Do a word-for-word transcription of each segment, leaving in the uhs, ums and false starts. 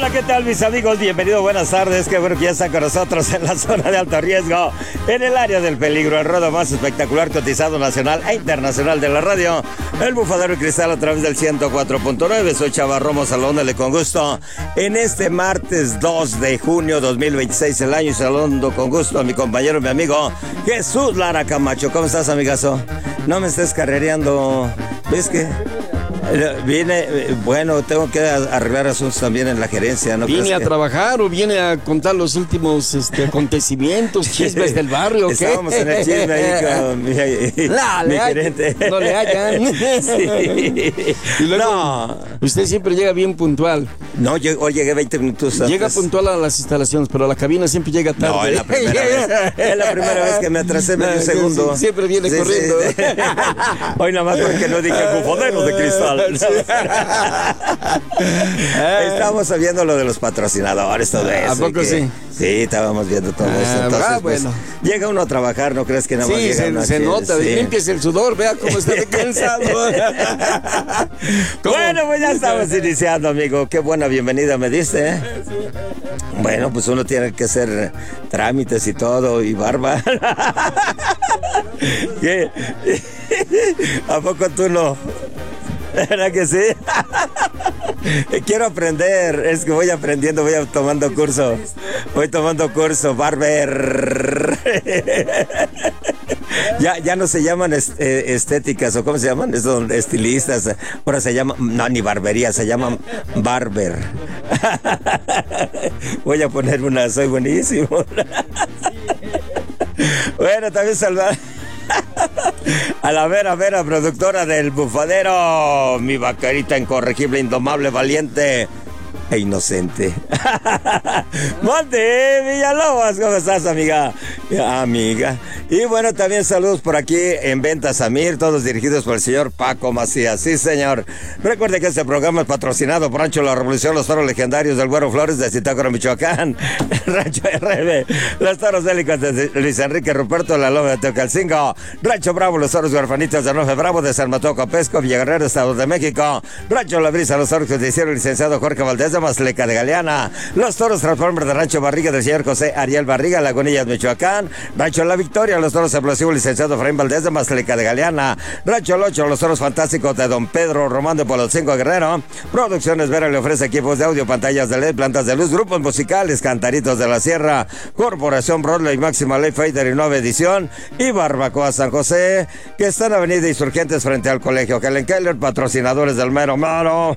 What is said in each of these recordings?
Hola, ¿qué tal mis amigos? Bienvenidos, buenas tardes. Qué bueno que ya están con nosotros en la zona de alto riesgo, en el área del peligro, el ruedo más espectacular, cotizado nacional e internacional de la radio, el Bufadero y Cristal a través del ciento cuatro punto nueve. Soy Chava Romo, saludándole con gusto en este martes dos de junio dos mil veintiséis, el año, y saludando con gusto a mi compañero, mi amigo Jesús Lara Camacho. ¿Cómo estás, amigazo? No me estés carrereando. ¿Ves que viene? Bueno, tengo que arreglar asuntos también en la gerencia, ¿no? ¿Viene a que... trabajar o viene a contar los últimos este, acontecimientos, chismes del barrio? ¿Qué? Estábamos en el chisme ahí con mi, no, mi le gerente. Hay, no le hayan. Sí. Y luego, no. Usted siempre llega bien puntual. No, yo hoy llegué veinte minutos antes. Llega puntual a las instalaciones, pero a la cabina siempre llega tarde. No, es la primera vez. Es la primera vez que me atrasé medio no, segundo. Sí, siempre viene sí, corriendo. Sí, sí. Hoy nada más porque no dije Bufadero de Cristal. Sí. Estábamos viendo lo de los patrocinadores, todo eso. ¿A poco que, sí? Sí, estábamos viendo todo ah, eso. Entonces, ah, bueno. Pues, llega uno a trabajar, ¿no crees que nada más sí, llega se, uno se aquí? nota, Sí. Limpies el sudor, vea cómo está de cansado. Bueno, pues ya estamos iniciando, amigo. Qué buena bienvenida me diste, ¿eh? Sí. Bueno, pues uno tiene que hacer trámites y todo, y barba. ¿Qué? ¿A poco tú no? ¿Verdad que sí? Quiero aprender, es que voy aprendiendo, voy tomando curso. Voy tomando curso, barber. Ya, ya no se llaman est estéticas, o ¿cómo se llaman? Son estilistas. Ahora se llaman, no, ni barbería, se llaman barber. Voy a poner una, soy buenísimo. Bueno, también saludar a la Vera Vera, productora del Bufadero, mi vaquerita incorregible, indomable, valiente e inocente. Monte Villalobos, ¿cómo estás, amiga? Amiga. Y bueno, también saludos por aquí en Ventas Amir, todos dirigidos por el señor Paco Macías. Sí, señor. Recuerde que este programa es patrocinado por Rancho La Revolución, los toros legendarios del Güero Flores de Zitácuaro, Michoacán, Rancho R B, los toros hélicos de Luis Enrique Ruperto, la Loma de Teocalcingo, Rancho Bravo, los toros huerfanitos de Nofe Bravo, de San Mateo Capesco, Villaguerrero, Estado de México, Rancho La Brisa, los toros que se hicieron el licenciado Jorge Valdés de Mazleca de Galeana, los toros Transformer de Rancho Barriga del señor José Ariel Barriga, Lagunillas, Michoacán, Rancho La Victoria, los toros explosivos licenciado Efraín Valdés de Mazleca de Galeana, Rancho El Ocho, los toros fantásticos de Don Pedro Román de Polotzinco Guerrero, Producciones Vera le ofrece equipos de audio, pantallas de L E D, plantas de luz, grupos musicales, Cantaritos de la Sierra, Corporación Broadway, Máxima Ley Fader y Nueva Edición, y Barbacoa San José, que está en Avenida Insurgentes frente al Colegio Helen Keller, patrocinadores del mero mero,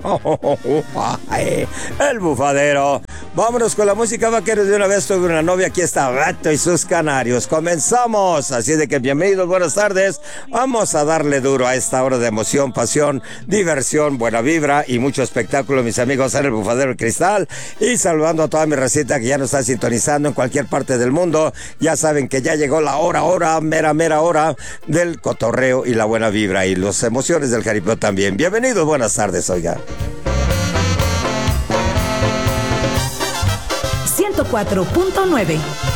el Bufadero. Vámonos con la música, vaqueros, de una vez. Tuve una novia, aquí está Beto y sus canarios. Comenzamos, así de que bienvenidos, buenas tardes. Vamos a darle duro a esta hora de emoción, pasión, diversión, buena vibra y mucho espectáculo, mis amigos, en el Bufadero Cristal. Y saludando a toda mi recita que ya nos está sintonizando en cualquier parte del mundo. Ya saben que ya llegó la hora, hora, mera, mera hora del cotorreo y la buena vibra y las emociones del jaripeo también. Bienvenidos, buenas tardes, oiga. ciento cuatro punto nueve